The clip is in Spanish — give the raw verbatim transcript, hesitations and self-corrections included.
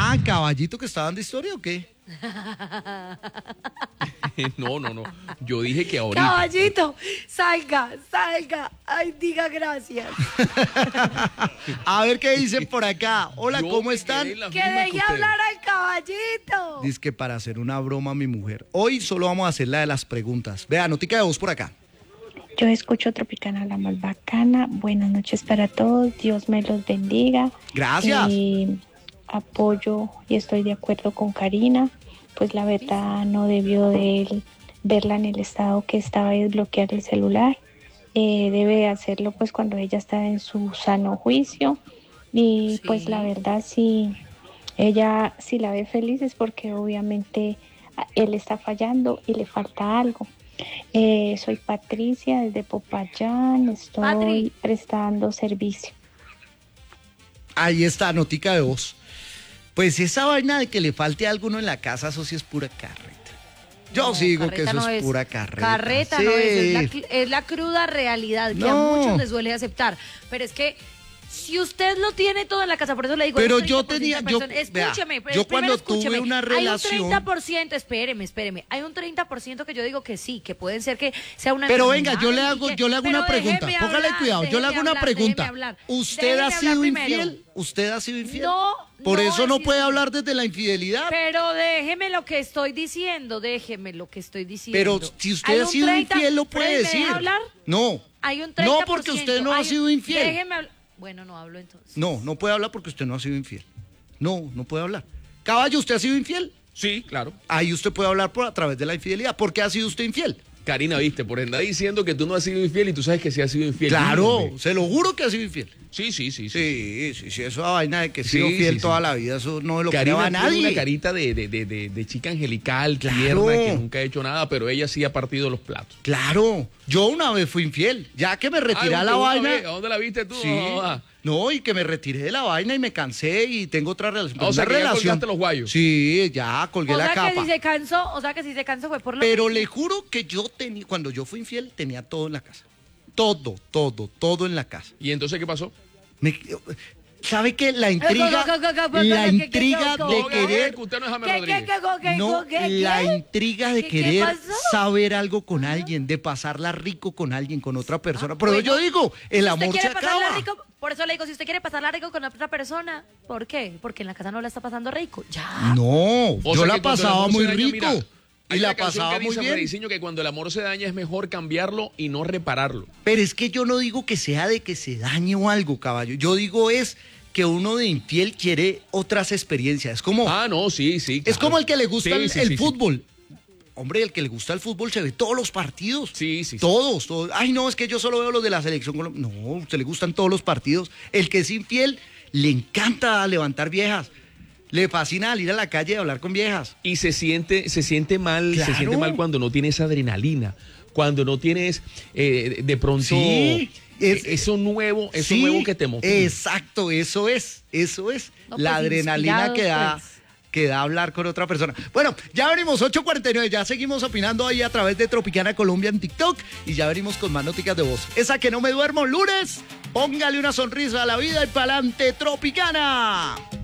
Ah, caballito que está dando historia o qué? No, no, no. Yo dije que ahorita. Caballito, salga, salga. Ay, diga gracias. A ver qué dicen por acá. Hola, Yo ¿cómo me están? quedé en la Que misma deje ustedes. hablar al caballito. Dice que para hacer una broma a mi mujer. Hoy solo vamos a hacer la de las preguntas. Vea, notica de voz por acá. Yo escucho Tropicana, la más bacana. Buenas noches para todos. Dios me los bendiga. Gracias. Eh, apoyo y estoy de acuerdo con Karina. Pues la verdad no debió de él verla en el estado que estaba y desbloquear el celular. Eh, debe hacerlo pues cuando ella está en su sano juicio. Y Sí. pues la verdad si ella si la ve feliz es porque obviamente a- él está fallando y le falta algo. Eh, soy Patricia desde Popayán, estoy Patri. prestando servicio. Ahí está, notica de voz. Pues esa vaina de que le falte a alguno en la casa, eso sí es pura carreta. Yo No, sí digo que carreta eso no es, es. pura carreta. Carreta Sí. no es, es la, cl- es la cruda realidad que No. a muchos les duele aceptar. Pero es que si usted lo tiene todo en la casa, por eso le digo. Pero hay un yo treinta por ciento tenía- de yo- personas- vea, escúcheme, yo primero cuando tuve escúcheme. una Hay un relación- treinta por ciento, espéreme, espéreme. Hay un treinta por ciento que yo digo que sí, que pueden ser que sea una Pero venga, enfermedad yo le y hago, que- yo le hago pero una pregunta. déjeme Póngale hablar, cuidado, yo le hago déjeme una hablar, pregunta. déjeme hablar. ¿Usted Déjeme ha hablar sido primero. infiel? ¿Usted ha sido infiel? No, Por no eso he no sido puede infiel. hablar desde la infidelidad. Pero déjeme lo que estoy diciendo, déjeme lo que estoy diciendo. Pero si Hay usted ha un sido treinta infiel, lo puede ¿me deja decir. hablar? No. Hay un treinta por ciento. No, porque usted no ha Hay un- sido infiel. Déjeme hablar. Bueno, no hablo entonces. No, no puede hablar porque usted no ha sido infiel. No, no puede hablar. Caballo, ¿usted ha sido infiel? Sí, claro. Ahí usted puede hablar por a través de la infidelidad. ¿Por qué ha sido usted infiel? Karina, viste, por andar diciendo que tú no has sido infiel y tú sabes que sí has sido infiel. Claro, Dime. se lo juro que ha sido infiel. Sí, sí, sí. sí. Sí, sí, sí, eso es vaina de que he sido Sí, fiel sí, toda sí. la vida, eso no lo Karina creo a tiene nadie. una carita de, de, de, de, de chica angelical, Claro. tierna, que nunca ha hecho nada, pero ella sí ha partido los platos. Claro, yo una vez fui infiel, ya que me retiré Ay, a la una vaina. vez, ¿a dónde la viste tú? Sí. Ah, No, y que me retiré de la vaina y me cansé y tengo otra relación. Ah, o sea, una que ya relación. colgaste los guayos. Sí, ya colgué O la sea que capa. si se cansó, o sea que si se cansó fue por lo Pero mismo. le juro que yo tenía, cuando yo fui infiel, tenía todo en la casa. Todo, todo, todo en la casa. ¿Y entonces qué pasó? Me- ¿Sabe qué? La intriga, la intriga No, de no, querer, que usted no es James ¿Qué, qué, Rodríguez. qué, qué, no, qué, qué, la qué? intriga de ¿Qué- qué querer pasó? saber algo con alguien, de pasarla rico con alguien, con otra persona. Ah, Pero bueno, yo digo, el Si amor usted se quiere pasarla acaba. rico, por eso le digo, si usted quiere pasarla rico con otra persona, ¿por qué? Porque en la casa no la está pasando rico. Ya. No, O yo sea la que cuando el pasaba amor muy se daña, rico. mira, y hay la una canción pasaba que muy dice, bien. Frediciño, que cuando el amor se daña es mejor cambiarlo y no repararlo. Pero es que yo no digo que sea de que se dañe o algo, caballo. Yo digo es que uno de infiel quiere otras experiencias. Es como, Ah, no, sí, sí. es claro. como el que le gusta Sí, el, sí, el sí, sí. fútbol. Hombre, el que le gusta el fútbol se ve todos los partidos. Sí, sí, sí. Todos, todos. Ay, no, es que yo solo veo los de la selección colombiana. No, a usted le gustan todos los partidos. El que es infiel le encanta levantar viejas. Le fascina salir a la calle y hablar con viejas. Y se siente, se siente mal, Claro. se siente mal cuando no tienes adrenalina, cuando no tienes eh, de pronto Sí, es- eh, eso nuevo, eso Sí, nuevo que te motiva. Exacto, eso es, eso es. No, la pues, adrenalina que da, inspirados, pues. que da hablar con otra persona. Bueno, ya venimos, ocho cuarenta y nueve, ya seguimos opinando ahí a través de Tropicana Colombia en TikTok y ya venimos con más noticias de voz. Esa que no me duermo lunes, póngale una sonrisa a la vida y pa'lante Tropicana.